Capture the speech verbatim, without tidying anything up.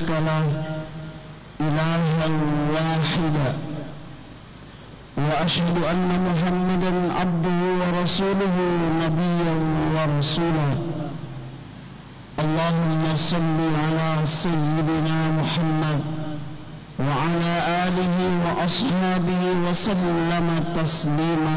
شريك له إلها واحدا وأشهد أن محمدا عبده ورسوله نبيا ورسولا اللهم صل على سيدنا محمد وعلى آله وأصحابه وسلم تسليما